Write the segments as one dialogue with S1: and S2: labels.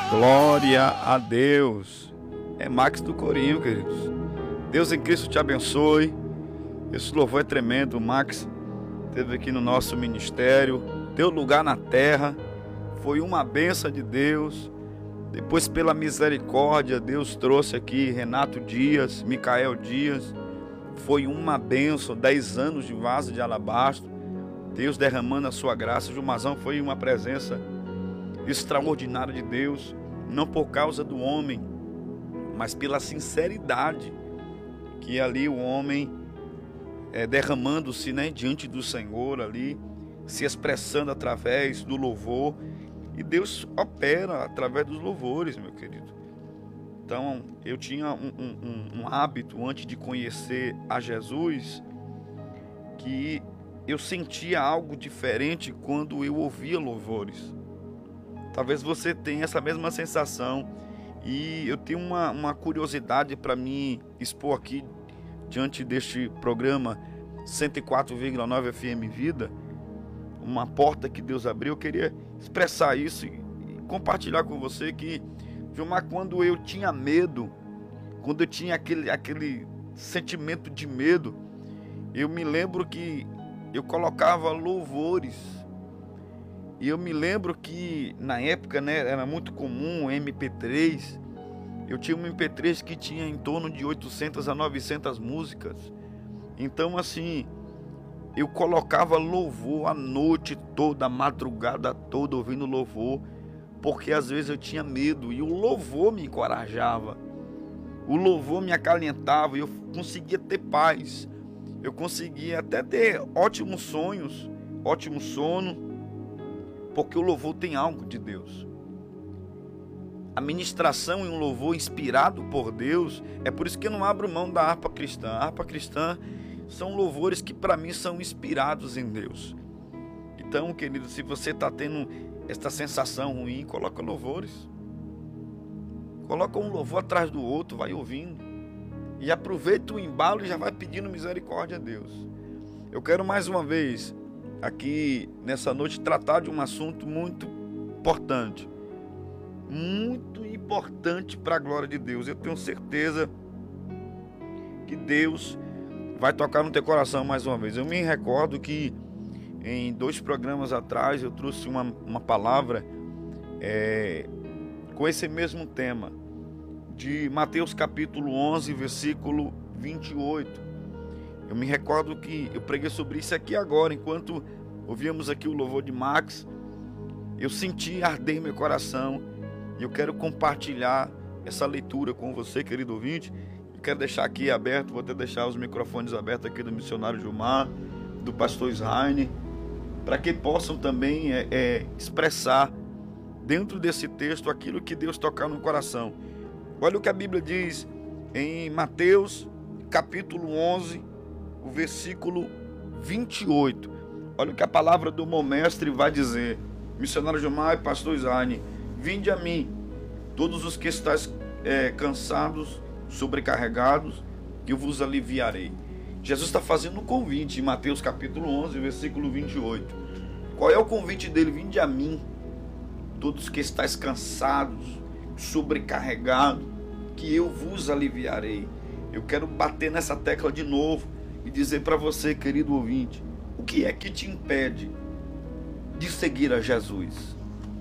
S1: Glória a Deus. É Max do Corinho, queridos. Deus em Cristo te abençoe. Esse louvor é tremendo. O Max esteve aqui no nosso ministério, deu lugar na terra, foi uma bênção de Deus. Depois, pela misericórdia, Deus trouxe aqui Renato Dias, Micael Dias. Foi uma bênção, 10 anos de vaso de alabastro, Deus derramando a sua graça. Gilmazão foi uma presença extraordinária de Deus, não por causa do homem, mas pela sinceridade que ali o homem derramando-se, diante do Senhor ali, se expressando através do louvor. E Deus opera através dos louvores, meu querido. Então, eu tinha um hábito antes de conhecer a Jesus, que eu sentia algo diferente quando eu ouvia louvores. Talvez você tenha essa mesma sensação. E eu tenho uma curiosidade para me expor aqui diante deste programa 104,9 FM Vida, uma porta que Deus abriu. Eu queria expressar isso e compartilhar com você que, Gilmar, quando eu tinha medo, quando eu tinha aquele sentimento de medo, eu me lembro que eu colocava louvores. E eu me lembro que na época, era muito comum MP3. Eu tinha um MP3 que tinha em torno de 800 a 900 músicas. Então, assim, eu colocava louvor a noite toda, a madrugada toda, ouvindo louvor, porque às vezes eu tinha medo e o louvor me encorajava, o louvor me acalentava e eu conseguia ter paz, eu conseguia até ter ótimos sonhos, ótimo sono, porque o louvor tem algo de Deus. A ministração em um louvor inspirado por Deus, é por isso que eu não abro mão da harpa cristã. A harpa cristã são louvores que para mim são inspirados em Deus. Então, querido, se você está tendo esta sensação ruim, coloca louvores. Coloca um louvor atrás do outro, vai ouvindo. E aproveita o embalo e já vai pedindo misericórdia a Deus. Eu quero mais uma vez, aqui nessa noite, tratar de um assunto muito importante. Muito importante para a glória de Deus. Eu tenho certeza que Deus vai tocar no teu coração mais uma vez. Eu me recordo que em 2 programas atrás eu trouxe uma palavra com esse mesmo tema, de Mateus capítulo 11, versículo 28. Eu me recordo que eu preguei sobre isso aqui agora, enquanto ouvíamos aqui o louvor de Max. Eu senti arder em meu coração e eu quero compartilhar essa leitura com você, querido ouvinte. Eu quero deixar aqui aberto, vou até deixar os microfones abertos aqui do missionário Gilmar, do pastor Israel, para que possam também expressar dentro desse texto aquilo que Deus tocar no coração. Olha o que a Bíblia diz em Mateus capítulo 11, o versículo 28. Olha o que a palavra do meu mestre vai dizer. Missionário Gilmar e pastor Israel: vinde a mim, todos os que estáis cansados, sobrecarregados, que eu vos aliviarei. Jesus está fazendo um convite em Mateus capítulo 11, versículo 28. Qual é o convite dele? Vinde a mim, todos que estáis cansados, sobrecarregados, que eu vos aliviarei. Eu quero bater nessa tecla de novo e dizer para você, querido ouvinte, o que é que te impede de seguir a Jesus?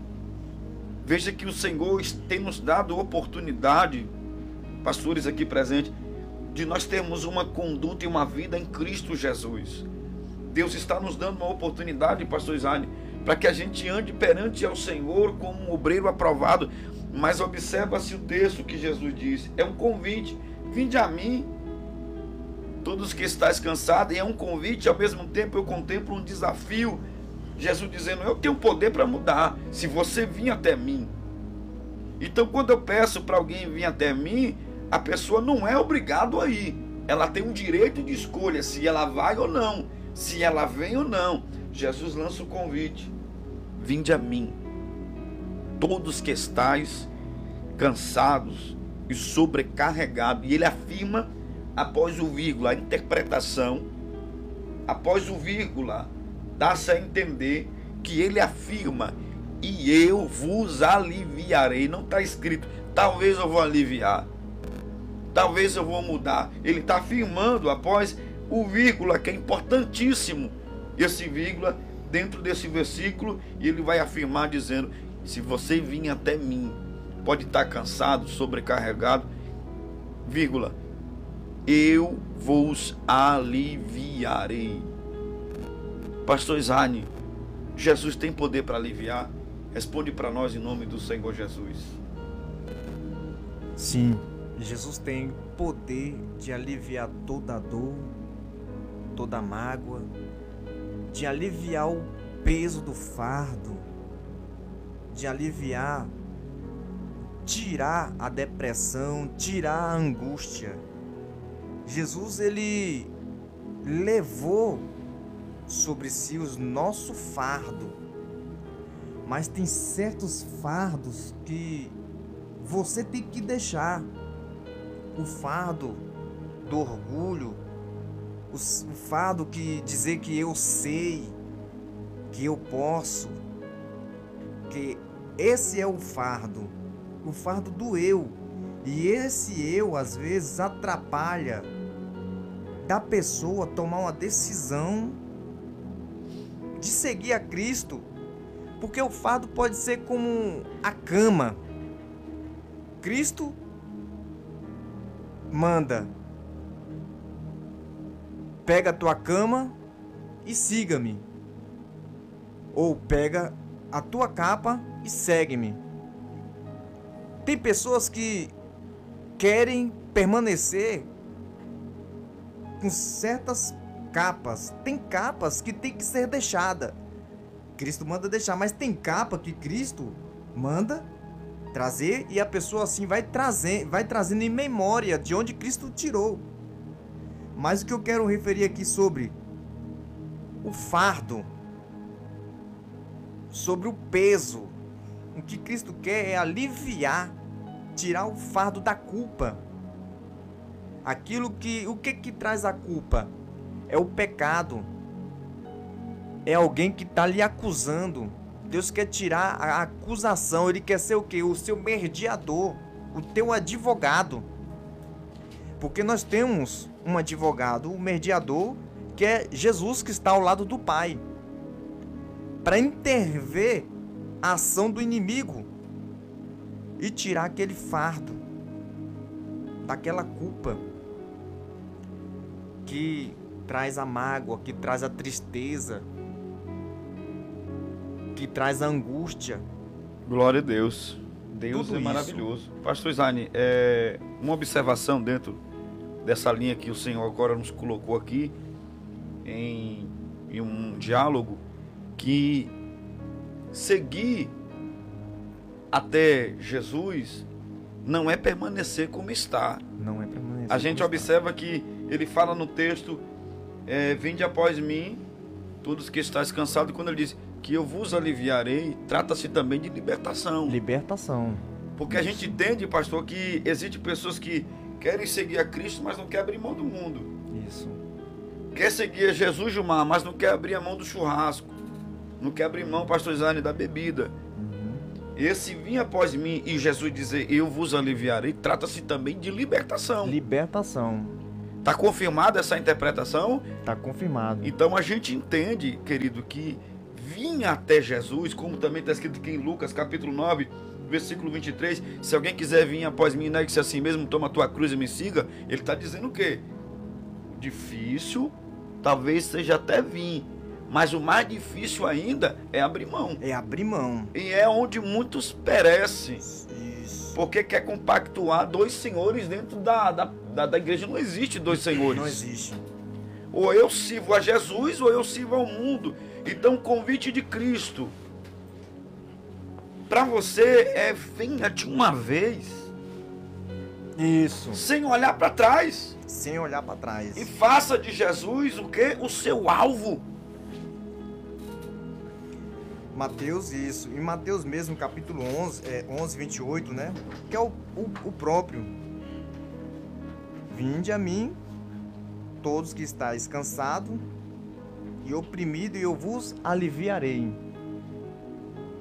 S1: Veja que o Senhor tem nos dado oportunidade, pastores aqui presentes, de nós termos uma conduta e uma vida em Cristo Jesus. Deus está nos dando uma oportunidade, pastor Israel, para que a gente ande perante ao Senhor como um obreiro aprovado. Mas observa-se o texto que Jesus disse, é um convite: vinde a mim, todos que estáis cansados. E é um convite, ao mesmo tempo eu contemplo um desafio. Jesus dizendo, eu tenho poder para mudar, se você vir até mim. Então, quando eu peço para alguém vir até mim, a pessoa não é obrigada a ir. Ela tem um direito de escolha, se ela vai ou não, se ela vem ou não. Jesus lança o convite: vinde a mim, todos que estáis cansados e sobrecarregados. E ele afirma, após o vírgula, a interpretação, após o vírgula, dá-se a entender que ele afirma e eu vos aliviarei. Não está escrito, talvez eu vou aliviar, talvez eu vou mudar. Ele está afirmando após o vírgula, que é importantíssimo, esse vírgula dentro desse versículo, e ele vai afirmar dizendo: se você vir até mim, pode estar cansado, sobrecarregado, vírgula, eu vos aliviarei. Pastor Isane, Jesus tem poder para aliviar? Responde para nós em nome do Senhor Jesus.
S2: Sim, Jesus tem poder de aliviar toda a dor, toda a mágoa, de aliviar o peso do fardo, de aliviar, tirar a depressão, tirar a angústia. Jesus, ele levou sobre si o nosso fardo, mas tem certos fardos que você tem que deixar. O fardo do orgulho, o fardo que dizer que eu sei, que eu posso, que esse é o fardo do eu. E esse eu às vezes atrapalha da pessoa tomar uma decisão de seguir a Cristo, porque o fardo pode ser como a cama. Cristo manda: pega a tua cama e siga-me, ou pega a tua capa e segue-me. Tem pessoas que querem permanecer com certas capas. Tem capas que tem que ser deixada. Cristo manda deixar, mas tem capa que Cristo manda trazer, e a pessoa assim vai trazendo em memória de onde Cristo tirou. Mas o que eu quero referir aqui sobre o fardo, sobre o peso, o que Cristo quer é aliviar, tirar o fardo da culpa. O que traz a culpa? É o pecado. É alguém que está lhe acusando. Deus quer tirar a acusação. Ele quer ser o quê? O seu mediador, o teu advogado. Porque nós temos um advogado, um mediador, que é Jesus, que está ao lado do Pai, para intervir a ação do inimigo e tirar aquele fardo, daquela culpa que traz a mágoa, que traz a tristeza, que traz a angústia.
S1: Glória a Deus. Deus
S2: Tudo
S1: é
S2: isso.
S1: maravilhoso. Pastor Isane, uma observação dentro dessa linha que o Senhor agora nos colocou aqui em um diálogo, que seguir até Jesus não é permanecer como está.
S2: Não é permanecer.
S1: A gente observa que ele fala no texto: vinde após mim, todos que estáis cansados, e quando ele diz que eu vos aliviarei, trata-se também de libertação.
S2: Libertação.
S1: Porque a gente entende, pastor, que existem pessoas que querem seguir a Cristo, mas não querem abrir mão do mundo.
S2: Isso.
S1: Quer seguir a Jesus, Gilmar, mas não quer abrir a mão do churrasco. Não quer abrir mão, pastor Isane, da bebida. Esse vir após mim e Jesus dizer eu vos aliviarei, trata-se também de libertação.
S2: Libertação.
S1: Está confirmada essa interpretação?
S2: Está confirmado.
S1: Então a gente entende, querido, que vir até Jesus, como também está escrito aqui em Lucas capítulo 9, versículo 23, se alguém quiser vir após mim, negue-se a si mesmo, toma a tua cruz e me siga. Ele está dizendo o quê? Difícil, talvez seja até vir, mas o mais difícil ainda é abrir mão.
S2: É abrir mão.
S1: E é onde muitos perecem.
S2: Isso.
S1: Porque quer compactuar dois senhores dentro da igreja. Não existe dois senhores.
S2: Não existe.
S1: Ou eu sirvo a Jesus ou eu sirvo ao mundo. Então o convite de Cristo para você é: venha de uma vez.
S2: Isso.
S1: Sem olhar para trás.
S2: Sem olhar para trás.
S1: E faça de Jesus o quê? O seu alvo.
S2: Mateus, isso. Em Mateus mesmo, capítulo 11, 28, né? Que é o próprio. Vinde a mim, todos que estáis cansados e oprimidos, e eu vos aliviarei.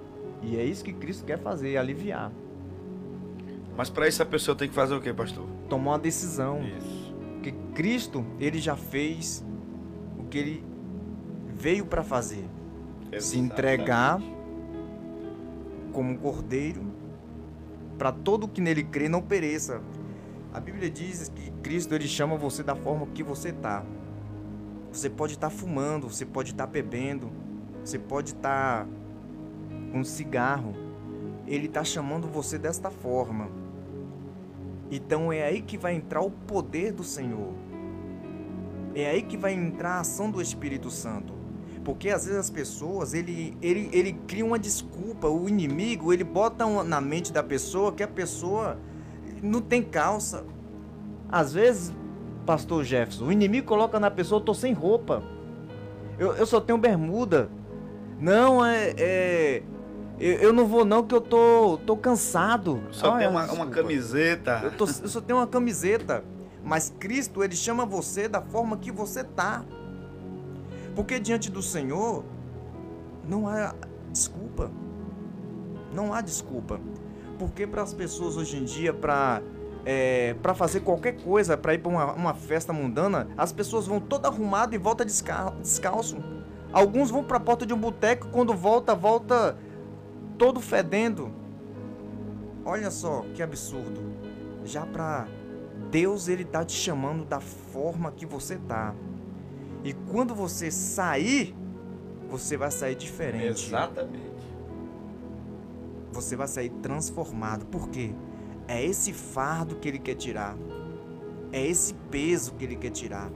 S2: E é isso que Cristo quer fazer, aliviar.
S1: Mas para isso a pessoa tem que fazer o quê, pastor?
S2: Tomar uma decisão.
S1: Isso.
S2: Porque Cristo, ele já fez o que ele veio para fazer. Se entregar como um cordeiro para todo que nele crê não pereça. A Bíblia diz que Cristo, ele chama você da forma que você está. Você pode estar fumando, você pode estar bebendo, você pode estar com um cigarro. Ele está chamando você desta forma. Então é aí que vai entrar o poder do Senhor. É aí que vai entrar a ação do Espírito Santo. Porque às vezes as pessoas, ele cria uma desculpa. O inimigo, ele bota na mente da pessoa que a pessoa não tem calça. Às vezes, pastor Jefferson, o inimigo coloca na pessoa: eu tô sem roupa, eu só tenho bermuda. Não, eu não vou não, que eu tô cansado.
S1: Só tem uma camiseta.
S2: Eu só tenho uma camiseta. Mas Cristo, ele chama você da forma que você tá. Porque diante do Senhor não há desculpa. Não há desculpa. Porque para as pessoas hoje em dia, para fazer qualquer coisa, para ir para uma festa mundana, as pessoas vão toda arrumada e volta descalço. Alguns vão para a porta de um boteco, quando volta todo fedendo. Olha só que absurdo. Já para Deus, ele tá te chamando da forma que você tá. E quando você sair, você vai sair diferente.
S1: Exatamente.
S2: Você vai sair transformado. Por quê? É esse fardo que ele quer tirar. É esse peso que ele quer tirar.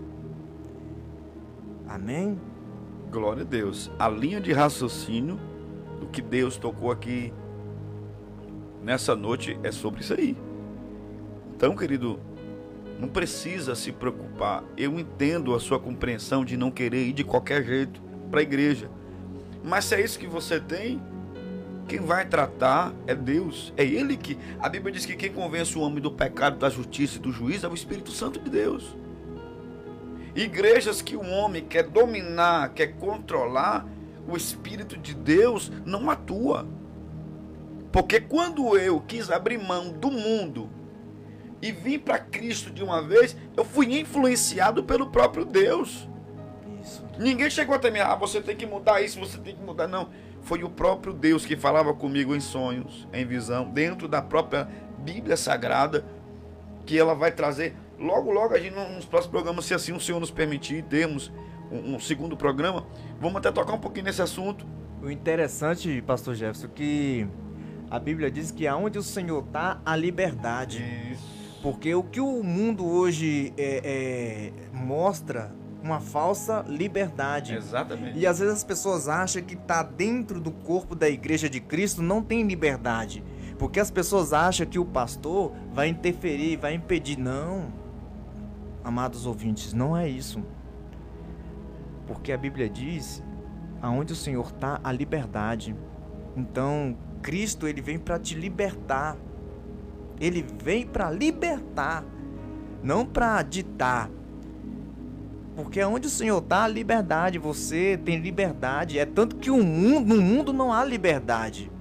S2: Amém?
S1: Glória a Deus. A linha de raciocínio do que Deus tocou aqui nessa noite é sobre isso aí. Então, querido, não precisa se preocupar. Eu entendo a sua compreensão de não querer ir de qualquer jeito para a igreja. Mas se é isso que você tem, quem vai tratar é Deus. É Ele que... A Bíblia diz que quem convence o homem do pecado, da justiça e do juízo é o Espírito Santo de Deus. Igrejas que o homem quer dominar, quer controlar, o Espírito de Deus não atua. Porque quando eu quis abrir mão do mundo e vim para Cristo de uma vez, eu fui influenciado pelo próprio Deus.
S2: Isso.
S1: Ninguém chegou até mim: você tem que mudar isso, você tem que mudar. Não, foi o próprio Deus que falava comigo em sonhos, em visão, dentro da própria Bíblia Sagrada, que ela vai trazer. Logo, a gente, nos próximos programas, se assim o Senhor nos permitir, termos um segundo programa, vamos até tocar um pouquinho nesse assunto.
S2: O interessante, pastor Jefferson, que a Bíblia diz que aonde o Senhor está, há liberdade.
S1: Isso.
S2: Porque o que o mundo hoje mostra, uma falsa liberdade.
S1: Exatamente.
S2: E às vezes as pessoas acham que tá dentro do corpo da igreja de Cristo não tem liberdade. Porque as pessoas acham que o pastor vai interferir, vai impedir. Não, amados ouvintes, não é isso. Porque a Bíblia diz: aonde o Senhor está, há liberdade. Então, Cristo, ele vem para te libertar. Ele vem para libertar, não para ditar. Porque onde o Senhor está, há liberdade. Você tem liberdade. É tanto que no mundo não há liberdade.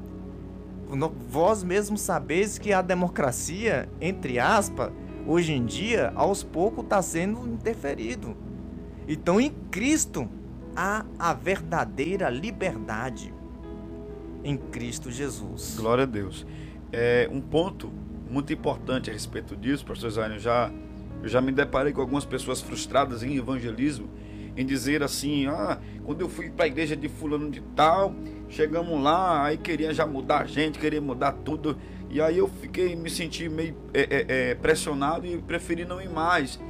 S2: Vós mesmos sabeis que a democracia, entre aspas, hoje em dia, aos poucos está sendo interferido. Então, em Cristo há a verdadeira liberdade. Em Cristo Jesus.
S1: Glória a Deus. Um ponto muito importante a respeito disso, pastor Zaino, eu já me deparei com algumas pessoas frustradas em evangelismo, em dizer assim: quando eu fui para a igreja de fulano de tal, chegamos lá, aí queria já mudar a gente, queria mudar tudo, e aí eu me senti meio pressionado e preferi não ir mais.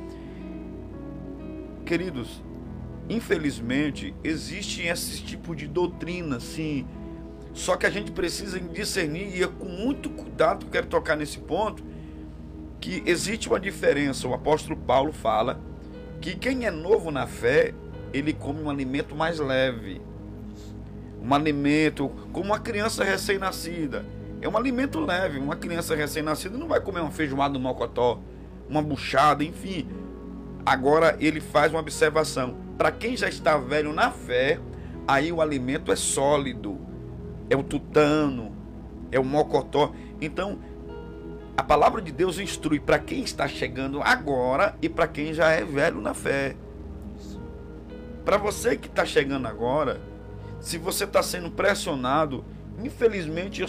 S1: Queridos, infelizmente existe esse tipo de doutrina, assim. Só que a gente precisa discernir, e é com muito cuidado que eu quero tocar nesse ponto, que existe uma diferença. O apóstolo Paulo fala que quem é novo na fé, ele come um alimento mais leve. Um alimento como uma criança recém-nascida. É um alimento leve. Uma criança recém-nascida não vai comer uma feijoada no mocotó, uma buchada, enfim. Agora ele faz uma observação. Para quem já está velho na fé, aí o alimento é sólido. é o tutano, é o mocotó. Então, a palavra de Deus instrui para quem está chegando agora e para quem já é velho na fé. Para você que está chegando agora, se você está sendo pressionado, infelizmente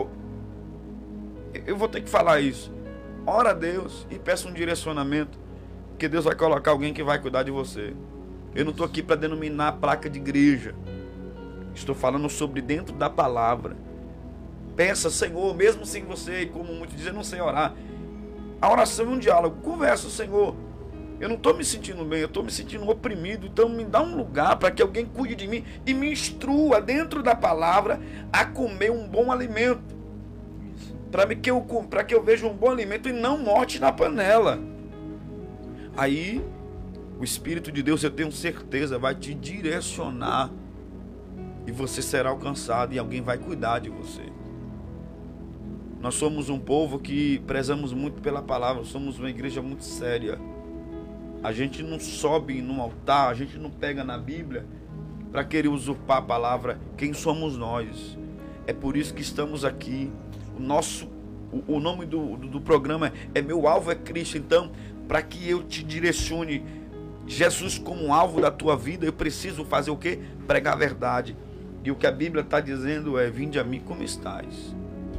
S1: eu vou ter que falar isso. Ora a Deus e peça um direcionamento, porque Deus vai colocar alguém que vai cuidar de você. Eu não estou aqui para denominar a placa de igreja. Estou falando sobre dentro da palavra. Peça, Senhor, mesmo sem você, como muitos dizem, não sei orar. A oração é um diálogo. Conversa, Senhor. Eu não estou me sentindo bem, eu estou me sentindo oprimido. Então me dá um lugar para que alguém cuide de mim e me instrua dentro da palavra a comer um bom alimento. Para que eu veja um bom alimento e não morte na panela. Aí, o Espírito de Deus, eu tenho certeza, vai te direcionar. E você será alcançado e alguém vai cuidar de você. Nós somos um povo que prezamos muito pela palavra, somos uma igreja muito séria. A gente não sobe num altar, a gente não pega na Bíblia para querer usurpar a palavra. Quem somos nós? É por isso que estamos aqui. O nome do programa é Meu Alvo é Cristo. Então, para que eu te direcione Jesus como alvo da tua vida, eu preciso fazer o quê? Pregar a verdade. E o que a Bíblia está dizendo é: vinde a mim como estás.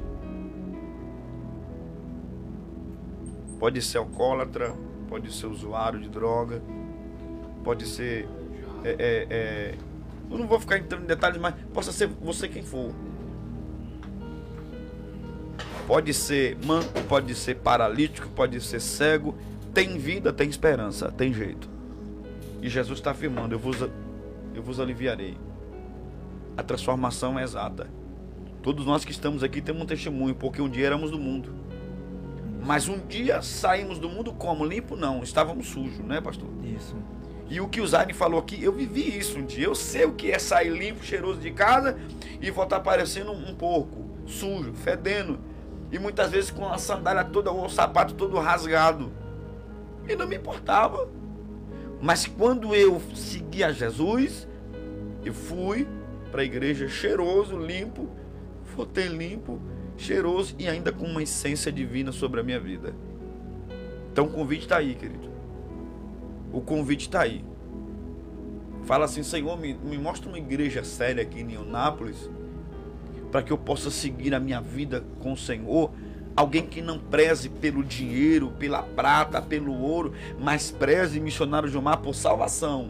S1: Pode ser alcoólatra, pode ser usuário de droga, pode ser... eu não vou ficar entrando em detalhes, mas possa ser você quem for. Pode ser manco, pode ser paralítico, pode ser cego. Tem vida, tem esperança, tem jeito. E Jesus está afirmando: eu vos aliviarei. A transformação é exata. Todos nós que estamos aqui temos um testemunho, porque um dia éramos do mundo. Mas um dia saímos do mundo como? Limpo não, estávamos sujos, né, pastor?
S2: Isso.
S1: E o que o Zaine falou aqui, eu vivi isso um dia. Eu sei o que é sair limpo, cheiroso de casa e voltar parecendo um porco, sujo, fedendo. E muitas vezes com a sandália toda, ou o sapato todo rasgado. E não me importava. Mas quando eu segui a Jesus, eu fui para a igreja cheiroso, limpo, voltei limpo, cheiroso e ainda com uma essência divina sobre a minha vida. Então o convite está aí, querido. O convite está aí. Fala assim: Senhor, me mostra uma igreja séria aqui em Eunápolis, para que eu possa seguir a minha vida com o Senhor. Alguém que não preze pelo dinheiro, pela prata, pelo ouro, mas preze, missionário Gilmar, por salvação.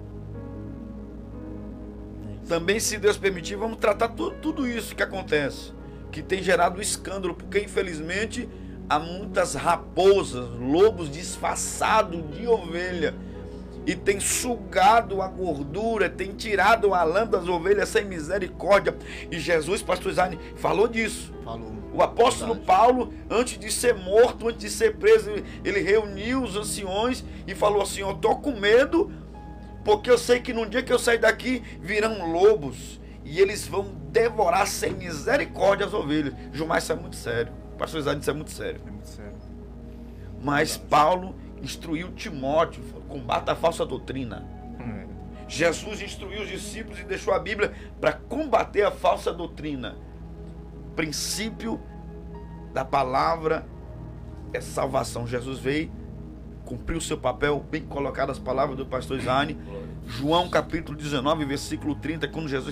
S1: Também, se Deus permitir, vamos tratar tudo isso que acontece, que tem gerado escândalo, porque infelizmente há muitas raposas, lobos disfarçados de ovelha, e tem sugado a gordura, tem tirado a lã das ovelhas sem misericórdia. E Jesus, pastor Zaine, falou disso.
S2: Falou.
S1: O apóstolo Paulo, antes de ser morto, antes de ser preso, ele reuniu os anciões e falou assim: eu estou com medo, porque eu sei que num dia que eu sair daqui, virão lobos, e eles vão devorar sem misericórdia as ovelhas. Gilmar, isso é muito sério. Pastor Zaine, isso é muito sério.
S2: É muito sério.
S1: Mas Paulo instruiu Timóteo: combata a falsa doutrina. Jesus instruiu os discípulos e deixou a Bíblia para combater a falsa doutrina. O princípio da palavra é salvação. Jesus veio, cumpriu o seu papel, bem colocado as palavras do pastor Zaine. João capítulo 19, versículo 30, quando Jesus